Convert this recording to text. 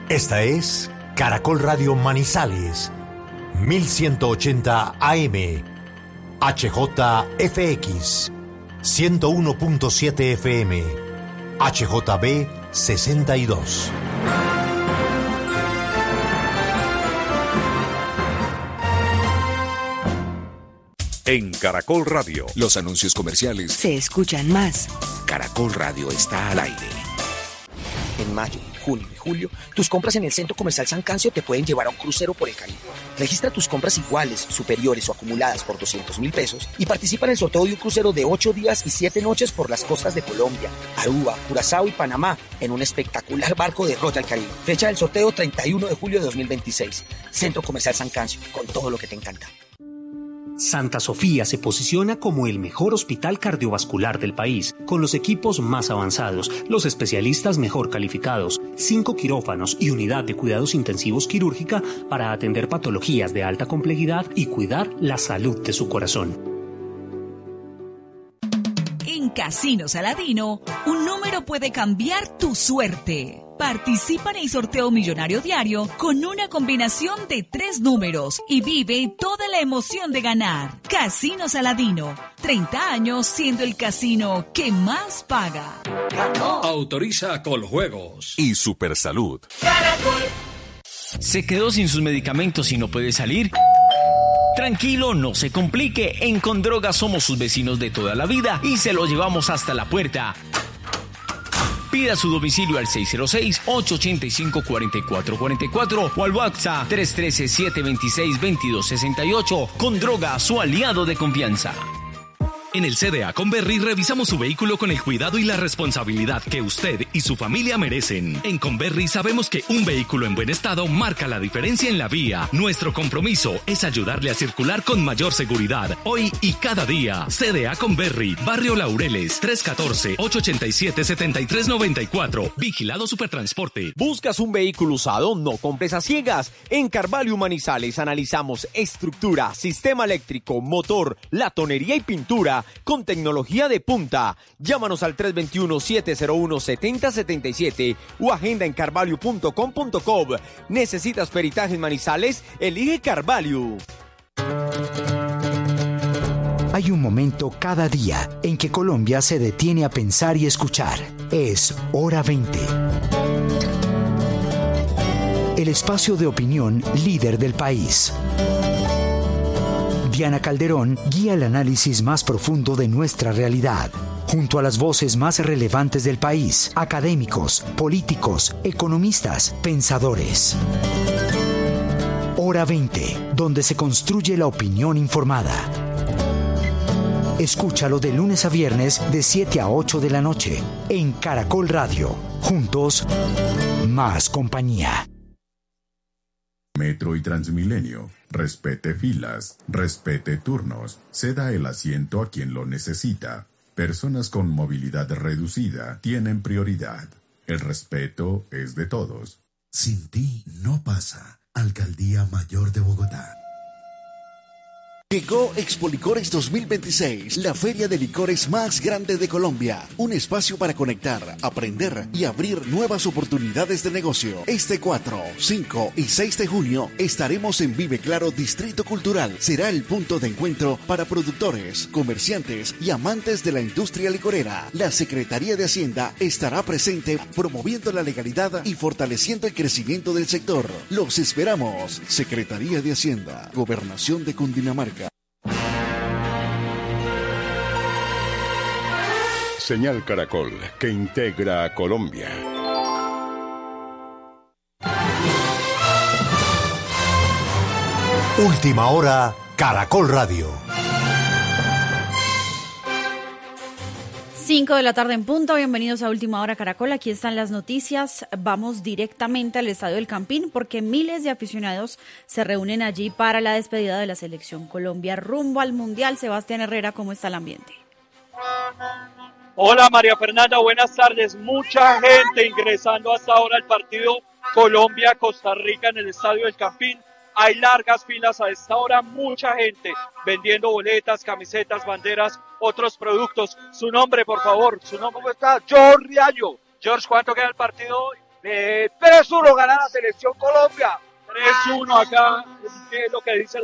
Esta es Caracol Radio Manizales, 1180 AM, HJFX, 101.7 FM, HJB 62. En Caracol Radio, los anuncios comerciales se escuchan más. Caracol Radio está al aire. En mayo, junio y julio, tus compras en el Centro Comercial San Cancio te pueden llevar a un crucero por el Caribe. Registra tus compras iguales, superiores o acumuladas por 200.000 pesos y participa en el sorteo de un crucero de 8 días y 7 noches por las costas de Colombia, Aruba, Curazao y Panamá en un espectacular barco de Royal Caribe. Fecha del sorteo 31 de julio de 2026. Centro Comercial San Cancio, con todo lo que te encanta. Santa Sofía se posiciona como el mejor hospital cardiovascular del país, con los equipos más avanzados, los especialistas mejor calificados, 5 quirófanos y unidad de cuidados intensivos quirúrgica para atender patologías de alta complejidad y cuidar la salud de su corazón. En Casino Saladino, un número puede cambiar tu suerte. Participa en el sorteo millonario diario con una combinación de 3 números y vive toda la emoción de ganar. Casino Saladino, 30 años siendo el casino que más paga. Autoriza Coljuegos y Supersalud. ¿Se quedó sin sus medicamentos y no puede salir? Tranquilo, no se complique. En Condrogas somos sus vecinos de toda la vida y se lo llevamos hasta la puerta. Pida su domicilio al 606-885-4444 o al WhatsApp 313-726-2268. Condrogas, su aliado de confianza. En el CDA Converri revisamos su vehículo con el cuidado y la responsabilidad que usted y su familia merecen. En Converri sabemos que un vehículo en buen estado marca la diferencia en la vía. Nuestro compromiso es ayudarle a circular con mayor seguridad, hoy y cada día. CDA Converri, Barrio Laureles, 314-887-7394. Vigilado Supertransporte. ¿Buscas un vehículo usado? No compres a ciegas. En Carvalho Manizales analizamos estructura, sistema eléctrico, motor, latonería y pintura con tecnología de punta. Llámanos al 321-701-7077 o agenda en carvalho.com.co. ¿Necesitas peritaje en Manizales? Elige Carvalho. Hay un momento cada día en que Colombia se detiene a pensar y escuchar. Es Hora 20. El espacio de opinión líder del país. Diana Calderón guía el análisis más profundo de nuestra realidad, junto a las voces más relevantes del país, académicos, políticos, economistas, pensadores. Hora 20, donde se construye la opinión informada. Escúchalo de lunes a viernes de 7 a 8 de la noche en Caracol Radio. Juntos, más compañía. Metro y Transmilenio. Respete filas, respete turnos, ceda el asiento a quien lo necesita. Personas con movilidad reducida tienen prioridad. El respeto es de todos. Sin ti no pasa. Alcaldía Mayor de Bogotá. Llegó Expo Licores 2026, la feria de licores más grande de Colombia. Un espacio para conectar, aprender y abrir nuevas oportunidades de negocio. Este 4, 5 y 6 de junio estaremos en Vive Claro Distrito Cultural. Será el punto de encuentro para productores, comerciantes y amantes de la industria licorera. La Secretaría de Hacienda estará presente promoviendo la legalidad y fortaleciendo el crecimiento del sector. Los esperamos. Secretaría de Hacienda, Gobernación de Cundinamarca. Señal Caracol, que integra a Colombia. Última hora, Caracol Radio. 5 de la tarde en punto, bienvenidos a Última Hora Caracol, aquí están las noticias, vamos directamente al Estadio del Campín porque miles de aficionados se reúnen allí para la despedida de la Selección Colombia rumbo al Mundial. Sebastián Herrera, ¿cómo está el ambiente? Hola María Fernanda, buenas tardes, mucha gente ingresando hasta ahora al partido Colombia-Costa Rica en el Estadio del Campín. Hay largas filas a esta hora, mucha gente vendiendo boletas, camisetas, banderas, otros productos. Su nombre, por favor, su nombre está George Riaño. George, ¿cuánto queda el partido hoy? 3 3-1 gana la selección Colombia. 3-1 acá, ¿qué es lo que dice